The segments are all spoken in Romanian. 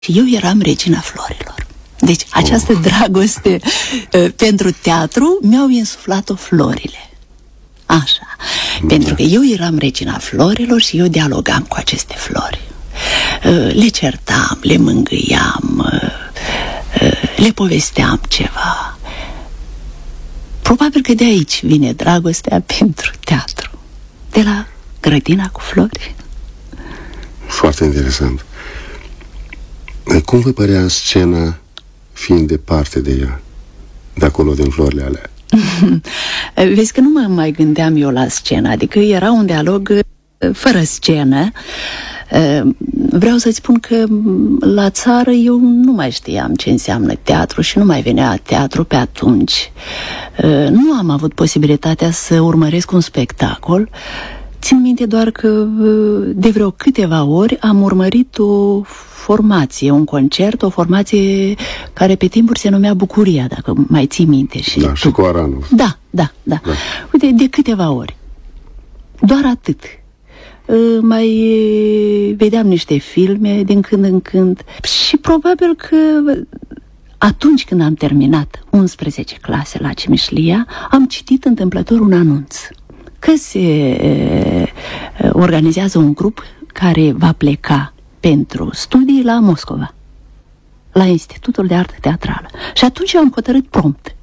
Și eu eram regina florilor. Deci această dragoste pentru teatru mi-au insuflat-o florile. Așa. Pentru că eu eram regina florilor și eu dialogam cu aceste flori. Le certam, le mângâiam, le povesteam ceva. Probabil că de aici vine dragostea pentru teatru. De la grădina cu flori. Foarte interesant. Cum vă părea scena fiind departe de ea, de acolo din florile alea? Vezi că nu mă mai gândeam eu la scenă. Adică era un dialog fără scenă. Vreau să-ți spun că la țară eu nu mai știam ce înseamnă teatru și nu mai venea teatru pe atunci. Nu am avut posibilitatea să urmăresc un spectacol. Țin minte doar că de vreo câteva ori am urmărit o formație, un concert, o formație care pe timpuri se numea Bucuria, dacă mai ții minte. Și da, și cu Aranu. Da. Uite, de câteva ori. Doar atât. Mai vedeam niște filme din când în când și probabil că atunci când am terminat 11 clase la Cimișlia, am citit întâmplător un anunț că se organizează un grup care va pleca pentru studii la Moscova, la Institutul de Artă Teatrală. Și atunci am hotărât prompt,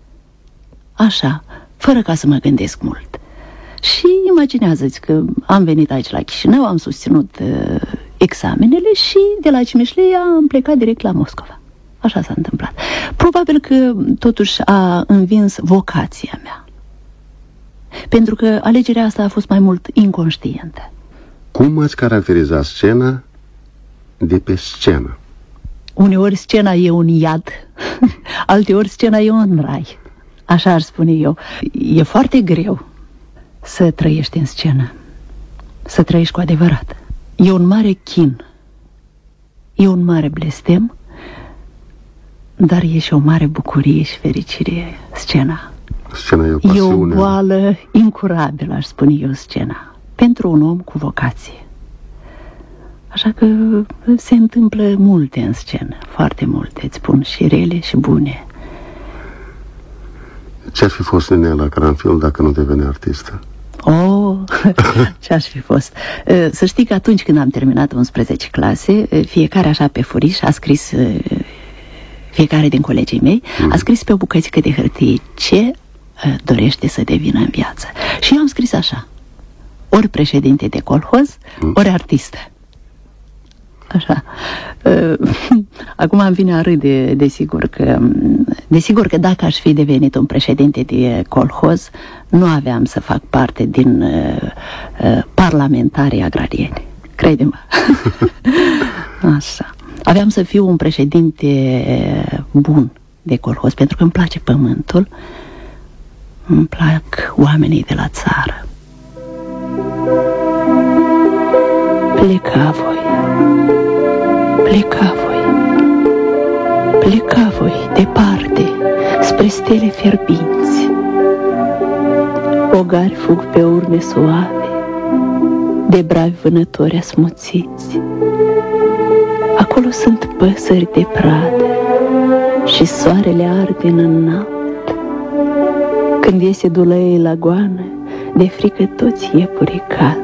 așa, fără ca să mă gândesc mult. Și imaginează-ți că am venit aici la Chișinău, am susținut examenele și de la Cimișlia am plecat direct la Moscova. Așa s-a întâmplat. Probabil că totuși a învins vocația mea, pentru că alegerea asta a fost mai mult inconștientă. Cum ați caracteriza scena de pe scenă? Uneori scena e un iad, alteori scena e un rai. Așa ar spune eu. E foarte greu să trăiești în scenă, să trăiești cu adevărat. E un mare chin, e un mare blestem, dar e și o mare bucurie și fericire scena. Scena e o pasiune. E o boală incurabilă, aș spune eu, scena, pentru un om cu vocație. Așa că se întâmplă multe în scenă, foarte multe, îți spun, și rele și bune. Ce-ar fi fost Nenela Caranfil dacă nu devenea artistă? Oh, ce-aș fi fost. Să știi că atunci când am terminat 11 clase, fiecare așa pe furiș a scris, fiecare din colegii mei a scris pe o bucățică de hârtie ce dorește să devină în viață. Și eu am scris așa: ori președinte de colhoz, ori artistă. Așa. Acum îmi vine a râde, desigur că dacă aș fi devenit un președinte de colhoz, nu aveam să fac parte din parlamentarii agrarieni. Crede-mă. Așa. Aveam să fiu un președinte bun de colhoz, pentru că îmi place pământul, îmi plac oamenii de la țară. Pleca voi, departe, spre stele fierbinți. Ogari fug pe urme suave, de bravi vânători asmuțiți. Acolo sunt păsări de pradă și soarele arde în înalt. Când iese dulăie la goană, de frică toți iepurii cad.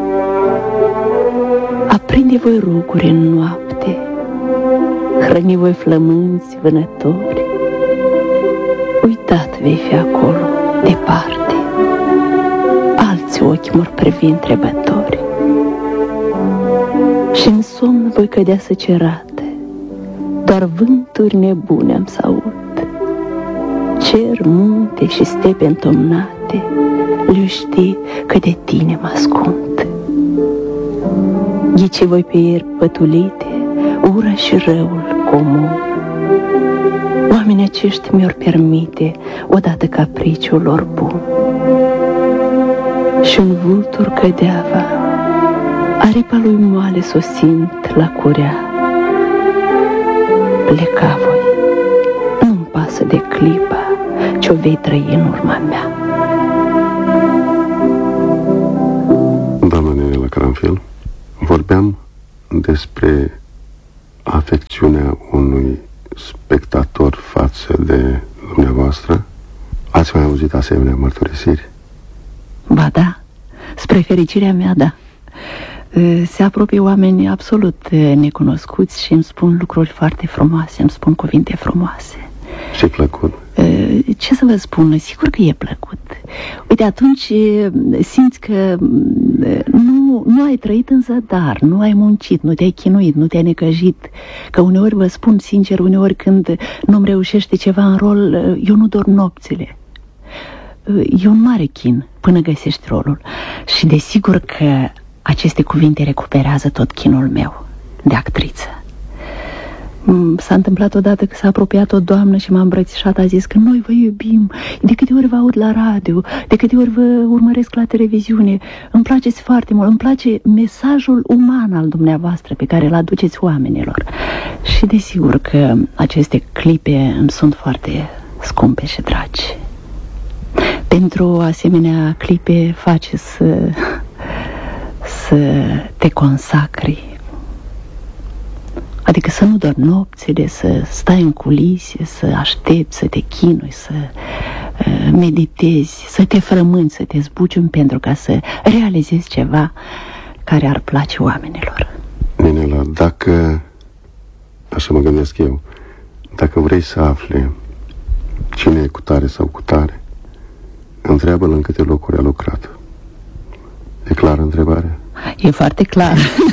Aprinde voi ruguri în noapte, hrăni voi flămânzi vânători. Uitat vei fi acolo, departe, alți ochi mor privi întrebători. Și în somn voi cădea săcerată, doar vânturi nebune am să aud. Cer, munte și stepe întomnate, le ști că de tine mă ascund. Ghici voi pe ieri pătulite, ura și răul comun. Oamenii acești mi-or permite odată capriciul lor bun. Și un vultur cădeava, aripa lui moale sosind la curea. Pleca voi, nu-mi pasă de clipa ce-o vei trăi în urma mea. Doamna Nenela Caranfil, vorbeam despre afect atitudinea unui spectator față de dumneavoastră? Ați mai auzit asemenea mărturisiri? Ba da, spre fericirea mea, da. Se apropie oameni absolut necunoscuți și îmi spun lucruri foarte frumoase, îmi spun cuvinte frumoase. Ce plăcut? Ce să vă spun, sigur că e plăcut. Uite, atunci simți că nu ai trăit în zadar, nu ai muncit, nu te-ai chinuit, nu te-ai necăjit. Că uneori, vă spun sincer, uneori când nu-mi reușește ceva în rol, eu nu dorm nopțile. E un mare chin până găsești rolul. Și desigur că aceste cuvinte recuperează tot chinul meu de actriță. S-a întâmplat odată că s-a apropiat o doamnă și m-a îmbrățișat, a zis că noi vă iubim, de câte ori vă aud la radio, de câte ori vă urmăresc la televiziune, îmi placeți foarte mult, îmi place mesajul uman al dumneavoastră pe care îl aduceți oamenilor. Și desigur că aceste clipe îmi sunt foarte scumpe și dragi. Pentru asemenea clipe face să te consacri. Adică să nu dormi nopțile, să stai în culise, să aștepți, să te chinui, să meditezi, să te frămânți, să te zbuciumi pentru ca să realizezi ceva care ar place oamenilor. Ninela, dacă, așa mă gândesc eu, dacă vrei să afli cine e cu tare sau cu tare, întreabă-l în câte locuri a lucrat. E clară întrebarea? E foarte clar.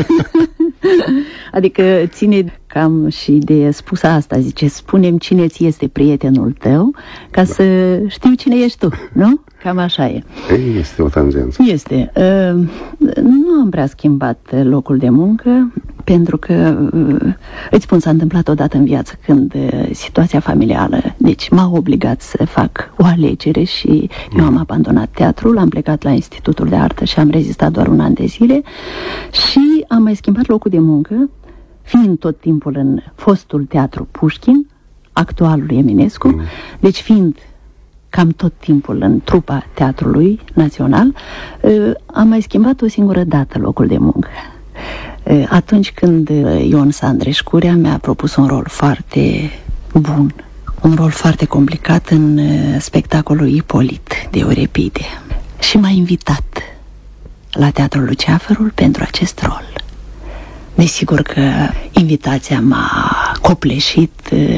Adică ține cam și de spus asta, zice, spune-mi cine ți este prietenul tău ca să știu cine ești tu, nu? Cam așa e. Ei, este o tangență. Este. Nu am prea schimbat locul de muncă, pentru că, îți spun, s-a întâmplat odată în viață când situația familială, deci m-a obligat să fac o alegere și eu am abandonat teatrul, am plecat la Institutul de Artă și am rezistat doar un an de zile și am mai schimbat locul de muncă, fiind tot timpul în fostul teatru Pușkin, actualul Eminescu, deci fiind cam tot timpul în trupa Teatrului Național, am mai schimbat o singură dată locul de muncă. Atunci când Ion Sandreș Curea mi-a propus un rol foarte bun, un rol foarte complicat în spectacolul Ipolit de Euripide și m-a invitat la Teatrul Luceafărul pentru acest rol. Desigur că invitația m-a copleșit,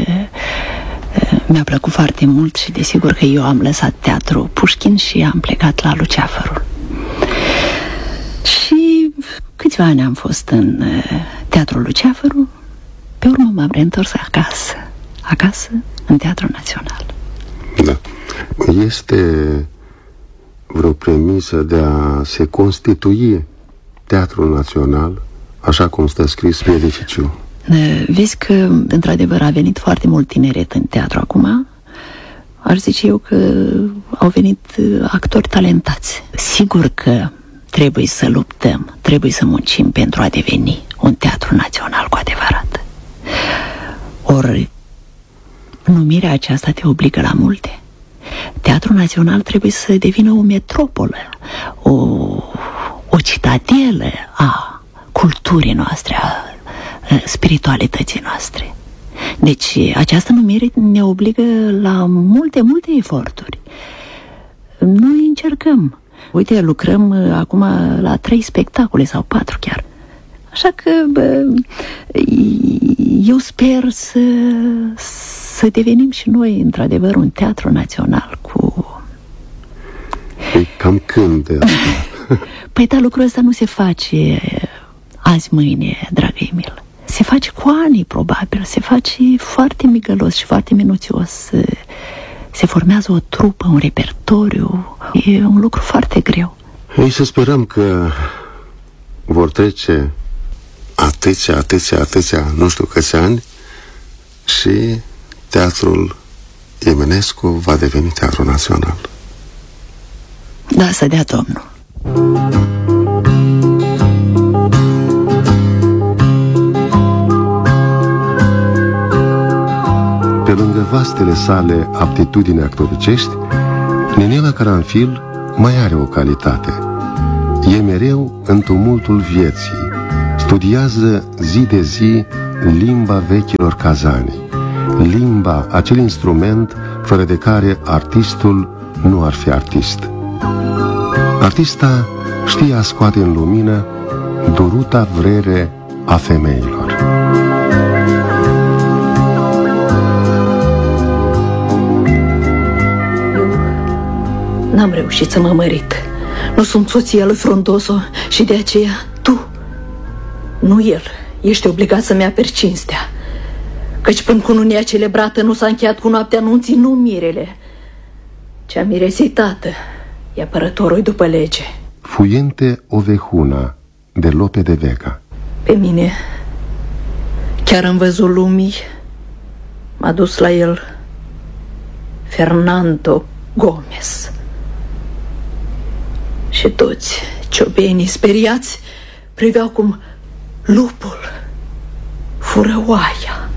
mi-a plăcut foarte mult și desigur că eu am lăsat Teatrul Pușkin și am plecat la Luceafărul. Și câțiva ani am fost în Teatrul Luceafărul, pe urmă m-am reîntors acasă, în Teatrul Național. Da. Este vreo premisă de a se constitui Teatrul Național, așa cum stă scris pe edificiu? Vezi că, într-adevăr, a venit foarte mult tineret în teatru acum. Aș zice eu că au venit actori talentați. Sigur că trebuie să luptăm, trebuie să muncim pentru a deveni un teatru național cu adevărat. Ori numirea aceasta te obligă la multe. Teatrul Național trebuie să devină o metropolă, o citadelă a culturii noastre, a spiritualității noastre. Deci această numire ne obligă la multe eforturi. Noi încercăm. Uite, lucrăm acum la 3 spectacole sau 4 chiar. Așa că eu sper să devenim și noi într-adevăr un teatru național cu... Păi cam când de asta? Păi da, lucrul ăsta nu se face azi, mâine, dragă Emil. Se face cu ani, probabil. Se face foarte migălos și foarte minuțios. Se formează o trupă, un repertoriu. E un lucru foarte greu. Ei, să sperăm că vor trece atâția, nu știu câți ani, și Teatrul Eminescu va deveni Teatru Național. Da, să dea Domnul. Pe lângă vastele sale aptitudini actoricești, Ninela Caranfil mai are o calitate. E mereu în tumultul vieții, studiază zi de zi limba vechilor cazani, limba, acel instrument fără de care artistul nu ar fi artist. Artista știa scoate în lumină duruta vrere a femeilor. N-am reușit să mă mărit. Nu sunt soția lui Frondoso și de aceea tu, nu el, ești obligat să-mi aperi cinstea. Căci până cununia celebrată nu s-a încheiat cu noaptea anunții, nu mirele. Cea miresei tată e apărătorul după lege. Fuiente Ovejuna, de Lope de Vega. Pe mine, chiar în văzul lumii, m-a dus la el Fernando Gomez. Și toți ciobenii speriați priveau cum lupul fură oaia.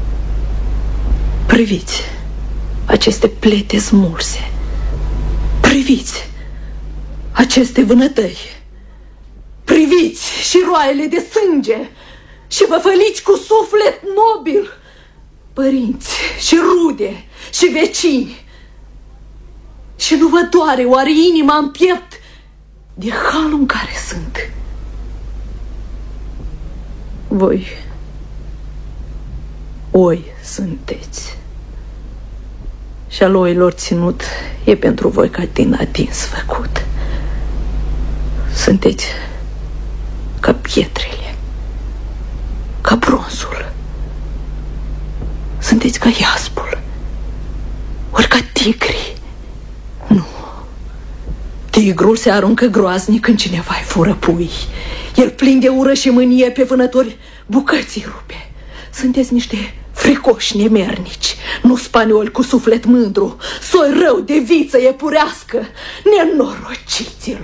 Priviți aceste plete smulse, priviți aceste vânătăi, priviți și roaiele de sânge și vă făliți cu suflet nobil, părinți și rude și vecini. Și nu vă doare oare inima în piept de halul în care sunt? Voi oi sunteți și al oilor ținut e pentru voi ca din atins făcut. Sunteți ca pietrele, ca bronzul, sunteți ca iaspul, ori ca tigrii. Nu, tigrul se aruncă groaznic când cineva îi fură pui. El plin de ură și mânie pe vânători bucății rupe. Sunteți niște fricoși nemernici, nu spanioli cu suflet mândru, soi rău de viță iepurească, nenorociților.